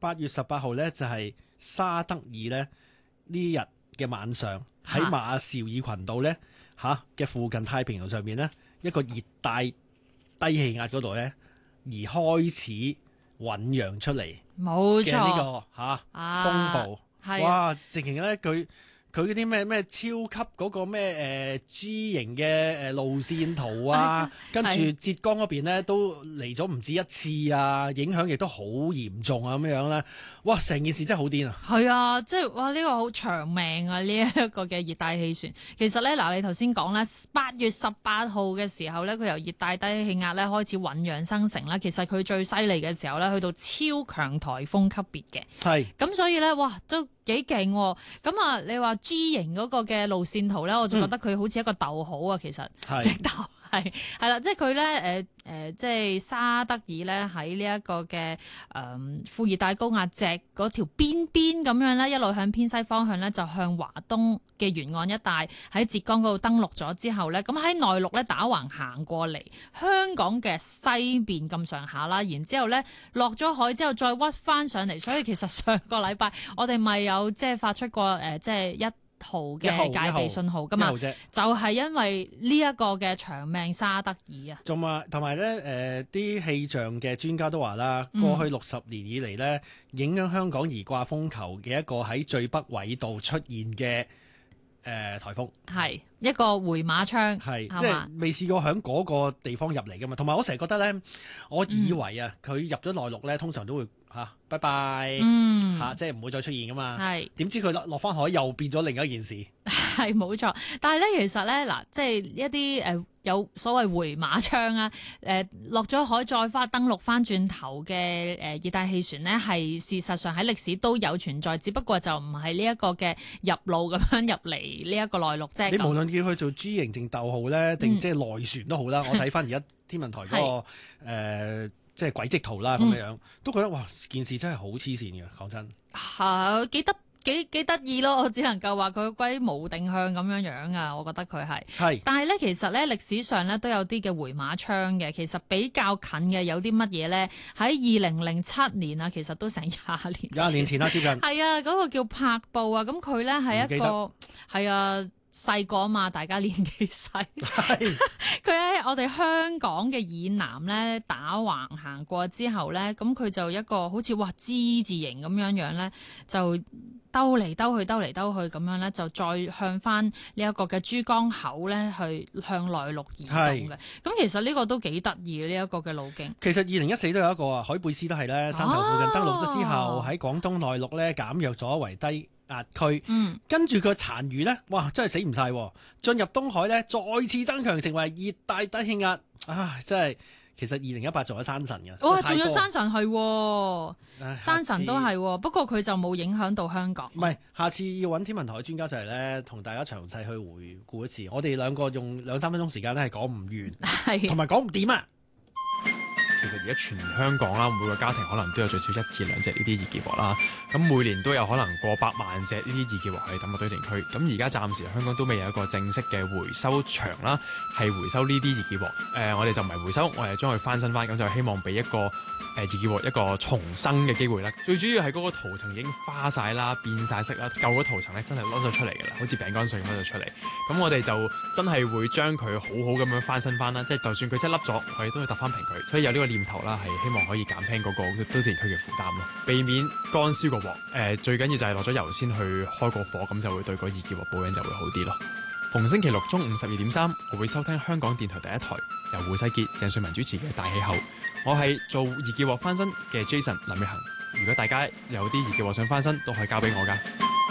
8月18號咧就係沙德爾咧呢日嘅晚上喺馬紹爾群島咧嘅附近太平洋上面咧一個熱帶低氣壓嗰度咧而開始醞釀出嚟嘅呢個風暴，哇！直情咧佢嗰啲咩超級嗰個咩G 型嘅路線圖啊，跟住浙江嗰邊咧都嚟咗唔止一次啊，影響亦都好嚴重啊咁樣咧，哇！成件事真係好癲啊！ 係啊，即係哇呢個好長命啊呢一個嘅熱帶氣旋。其實咧嗱，你頭先講咧8月18號嘅時候咧，佢由熱帶低氣壓咧開始醞釀生成啦。其實佢最犀利嘅時候咧，去到超強颱風級別嘅。係。咁所以咧，哇都幾勁喎！咁啊，你話 G 型嗰個嘅路線圖咧，我就覺得佢好似一個逗號啊，其實直頭係啦，即係佢咧即係沙德爾咧喺呢一個嘅副熱帶高壓脊嗰條邊咁樣咧，一路向偏西方向咧，就向華東嘅沿岸一帶喺浙江嗰度登陸咗之後咧，咁喺內陸咧打橫行過嚟香港嘅西邊咁上下啦，然之後咧落咗海之後再屈翻上嚟，所以其實上個禮拜我哋咪有即係發出過即係1號嘅戒備信號噶嘛，就係因為呢一個嘅長命沙德爾啊，同埋咧啲氣象嘅專家都話啦，過去60年以嚟咧，影響香港移掛風球嘅一個喺最北緯度出現嘅颱風，係一個回馬槍， 係即係未試過喺嗰個地方入嚟噶嘛。同埋我成日覺得咧，我以為佢入咗內陸咧，通常都會拜拜，即係唔會再出現噶嘛。係點知佢落翻海又變咗另一件事。 係冇錯，但係咧其實咧嗱，即係一啲有所謂回馬槍啊，落咗海再登陸翻轉頭嘅熱帶氣旋呢，係事實上喺歷史都有存在，只不過就唔係呢一個嘅入路咁樣入嚟呢一個內陸啫。你無論叫佢做 G 型定逗號咧，定即係內旋都好啦。我睇翻而家天文台嗰個即係軌跡圖啦，咁樣都覺得哇，件事真係好黐線嘅，講真。幾得意咯！我只能夠話佢鬼無定向咁樣啊，我覺得佢係。但係咧，其實咧歷史上咧都有啲嘅回馬槍嘅。其實比較近嘅有啲乜嘢咧？喺2007年啊，其實都成20年前啦，接近。係啊，嗰個叫柏布啊，咁佢咧係一個係啊。細個啊嘛，大家年紀細。佢喺我哋香港嘅以南咧打橫行過之後咧，咁佢就一個好似之字形咁樣咧，就兜嚟兜去咁樣咧，就再向翻呢一個嘅珠江口咧去向內陸移動嘅。咁其實呢個都幾得意嘅呢一個嘅路徑。其實2014都有一個啊，海貝斯都係咧，汕頭附近登陸咗之後喺廣東內陸咧減弱咗為低壓區，跟住佢殘餘咧，哇，真係死唔晒，進入東海咧，再次增強成為熱帶低氣壓，真係。其實2018仲有山神嘅， 哇，仲有山神係，山神都係，不過佢就冇影響到香港。 唔係，下次要揾天文台嘅專家上嚟咧，同大家詳細去回顧一次。我哋兩個用2-3分鐘時間咧係講唔完，同埋講唔掂啊！ 其實而家全香港啦，每個家庭可能都有最少1至2隻呢啲易潔鑊啦。咁每年都有可能過百萬隻呢啲易潔鑊係抌落堆填區。咁而家暫時香港都未有一個正式嘅回收場啦，係回收呢啲易潔鑊。我哋就唔係回收，我哋將佢翻新翻，咁就希望俾一個易潔鑊一個重生嘅機會啦。最主要係嗰個塗層已經花晒啦，變晒色啦，舊嗰塗層咧真係攞咗出嚟㗎啦，好似餅乾碎咁攞咗出嚟。咁我哋就真係會將佢好好咁樣翻新翻啦，即係就算佢真係凹咗，我哋都會揼翻平佢。所以有呢個念頭啦，係希望可以減輕嗰個堆填區嘅負擔咯，避免乾燒個鑊。最緊要就係落咗油先去開個火，咁就會對個易潔鑊保養就會好啲咯。逢星期六中午12:3，我會收聽香港電台第一台由胡世傑、鄭瑞文主持嘅《大氣候》。我係做易潔鑊翻新嘅 Jason 林奕恒。如果大家有啲易潔鑊想翻新，都可以交俾我㗎。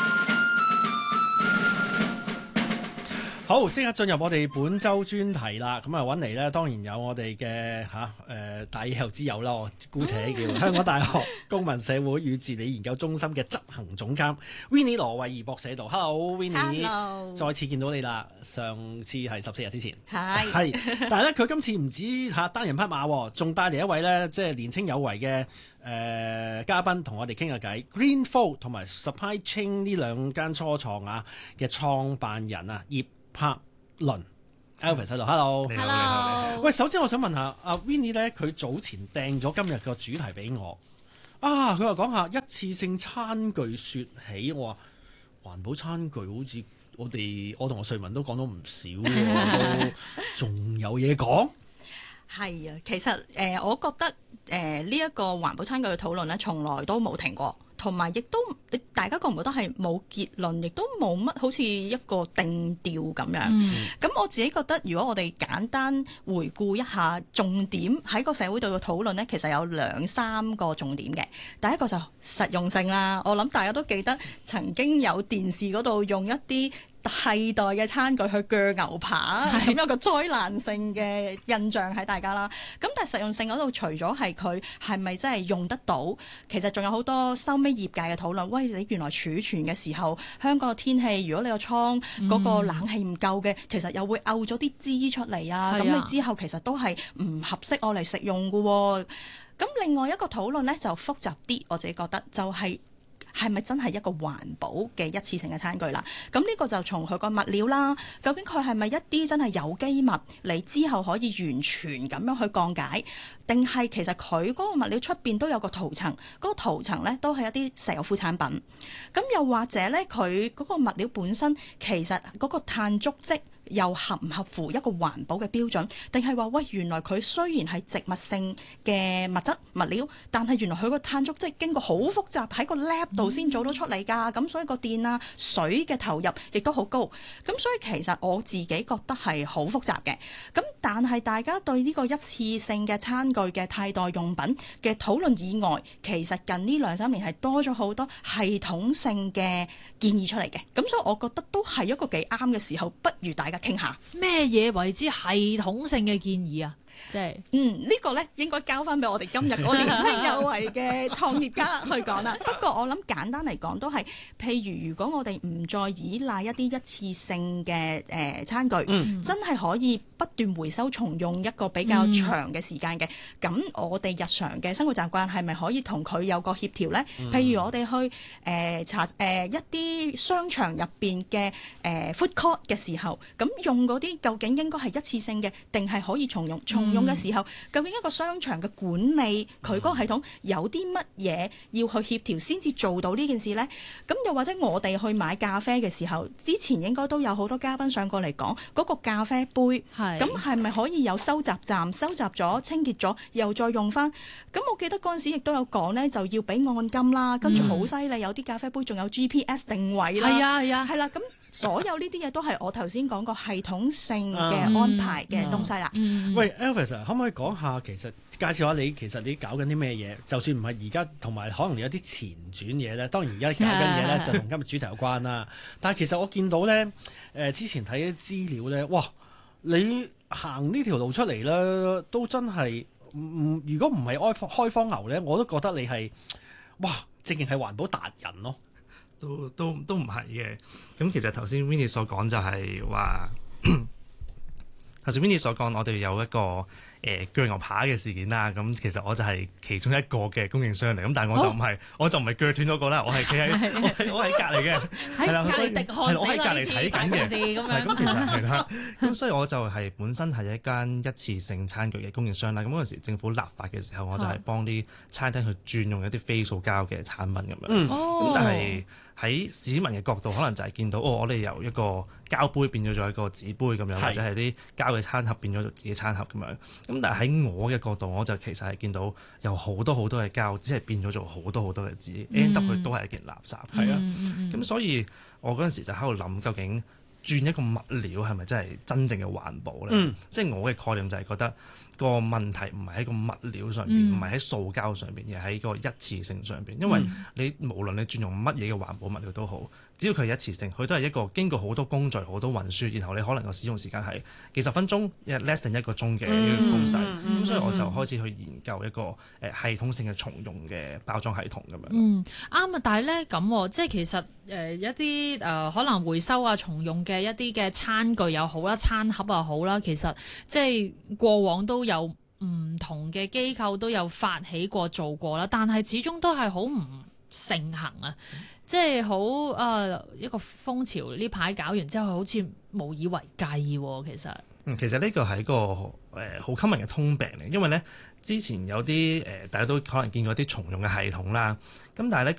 好，即刻進入我哋本週專題啦。咁啊，揾嚟咧，當然有我哋嘅大氣候之友啦，我姑且叫香港大學公民社會與治理研究中心嘅執行總監 Winnie 羅慧儀博士喺度。Hello Winnie， 再次見到你啦。上次係14日之前，係，但係咧佢今次唔止單人匹馬，仲帶嚟一位咧即係年青有為嘅嘉賓同我哋傾下偈。Greenfold 同埋 Supply Chain 呢兩間初創嘅創辦人葉柏倫 Alvis 喺度 ，hello， 你好。 喂，首先我想問下阿 Winnie 咧，佢早前訂咗今日個主題俾我， 啊，佢話講下一次性餐具説起，我話環保餐具好似我同我瑞文都講咗唔少喎，仲有嘢講。 係啊，其實我覺得呢一個環保餐具嘅討論咧，從來都冇停過，同埋亦都大家覺唔覺得係冇結論，亦都冇乜好似一個定調咁樣。咁我自己覺得，如果我哋簡單回顧一下重點喺個社會度嘅討論呢，其實有2-3個重點嘅。第一個就實用性啦，我諗大家都記得曾經有電視嗰度用一啲替代嘅餐具去鋸牛扒，咁有個災難性嘅印象喺大家啦。咁但係實用性嗰度，除咗係佢係咪真係用得到，其實仲有好多收尾業界嘅討論。喂，你原來儲存嘅時候，香港嘅天氣，如果你個倉嗰個冷氣唔夠嘅，其實又會漚咗啲脂出嚟啊。咁你之後其實都係唔合適我嚟食用㗎喎。咁另外一個討論呢，就複雜啲，我自己覺得就係咪真係一個環保嘅一次性嘅餐具啦？咁呢個就從佢個物料啦，究竟佢係咪一啲真係有機物，你之後可以完全咁樣去降解，定係其實佢嗰個物料出邊都有個塗層，嗰個塗層呢都係一啲石油副產品。咁又或者呢，佢嗰個物料本身其實嗰個碳足跡又合唔合乎一個環保嘅標準？定係話喂，原來佢雖然係植物性嘅物質物料，但係原來佢個碳足跡經過好複雜喺個 lab 度先做到出嚟㗎。咁所以個電啊水嘅投入亦都好高。咁所以其實我自己覺得係好複雜嘅。咁但係大家對呢個一次性嘅餐具嘅替代用品嘅討論以外，其實近呢2-3年係多咗好多系統性嘅建議出嚟嘅。咁所以我覺得都係一個幾啱嘅時候，不如大家傾下咩嘢為之系統性嘅建議啊？即係呢個呢應該交翻俾我哋今日嗰年青有為嘅創業家去講啦。不過我諗簡單嚟講都係，譬如如果我哋唔再依賴一啲一次性嘅餐具，真係可以不斷回收重用一個比較長嘅時間嘅，咁我哋日常嘅生活習慣係咪可以同佢有個協調呢？譬如我哋去查一啲商場入邊嘅food court 嘅時候，咁用嗰啲究竟應該係一次性嘅，定係可以重用？重用嘅時候，究竟一個商場嘅管理佢嗰個系統有啲乜嘢要去協調先至做到呢件事呢？咁又或者我哋去買咖啡嘅時候，之前應該都有好多嘉賓上過嚟講嗰個咖啡杯，咁係咪可以有收集站收集咗、清潔咗，又再用翻？咁我記得嗰陣時亦都有講呢，就要俾按金啦，跟住好犀利，有啲咖啡杯仲有 GPS 定位啦，係啦，咁。所有呢啲嘢都係我頭先講個系統性嘅安排嘅東西啦。 喂 Elvis 可唔可以講下其實介紹下你其實你搞緊啲咩嘢？就算唔係而家，同埋可能有啲前傳嘢咧。當然而家搞緊嘢咧就同今日主題有關啦。但係其實我見到咧之前睇啲資料咧，哇！你行呢條路出嚟咧，都真係如果唔係開荒牛咧，我都覺得你係哇，正係環保達人咯。 都唔係嘅，咁其實頭先 Winnie 所講就係話，頭先 Winnie 所講我哋有一個鋸牛扒嘅事件啦，咁其實我就係其中一個嘅供應商嚟，咁但係我就唔係鋸斷嗰個啦，我係企喺我喺隔離嘅，係啦， 隔離滴汗我喺隔離睇緊嘅，咁其實係啦，咁所以我就係本身係一間一次性餐具嘅供應商啦，咁嗰陣時政府立法嘅時候，我就係幫啲餐廳去轉用一啲非塑膠嘅產品咁樣，咁但係喺市民嘅角度，可能就係見到我哋由一個膠杯變咗一個紙杯咁樣，或者係啲膠嘅餐盒變咗做自己餐盒咁樣。咁但係喺我嘅角度，我就其實係見到有好多好多嘅膠，只係變咗做好多好多嘅紙，end up 佢都係一件垃圾。係啊，咁所以我嗰陣時就喺度諗，究竟轉一個物料係咪真係真正嘅環保咧？即係我嘅概念就係覺得個問題唔係喺個物料上邊，唔係喺塑膠上邊，而係喺個一次性上邊。因為你無論你轉用乜嘢嘅環保物料都好，只要佢係一次性，佢都係一個經過好多工序、好多運輸，然後你可能個使用時間係幾十分鐘，less than 1個鐘嘅呢個東西。咁所以我就開始去研究一個系統性嘅重用嘅包裝系統咁樣。 啱啊！但係咧咁，即係其實一啲可能回收啊、重用嘅一啲嘅餐具又好啦、餐盒又好啦，其實即係過往都有唔同嘅機構都有發起過做過啦，但係始終都係好唔盛行啊！即係好一個風潮，呢排搞完之後好似無以為繼喎。其實其實呢個係一個好 common 嘅通病嚟，因為咧之前有啲大家都可能見過啲重用嘅系統啦，咁但係咧